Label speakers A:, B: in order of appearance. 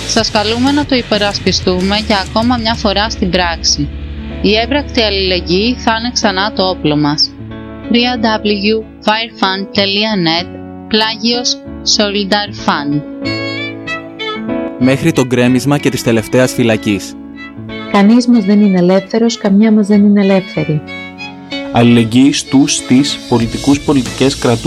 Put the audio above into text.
A: Σας καλούμε να το υπερασπιστούμε για ακόμα μια φορά στην πράξη. Η έμπρακτη αλληλεγγύη θα είναι ξανά το όπλο μας. www.firefund.net/Solidarfund.
B: Μέχρι το γκρέμισμα και της τελευταίας φυλακής.
C: Κανείς μας δεν είναι ελεύθερος, καμιά μας δεν είναι ελεύθερη.
D: Αλληλεγγύη στους, στις πολιτικούς, πολιτικές κρατούμενες.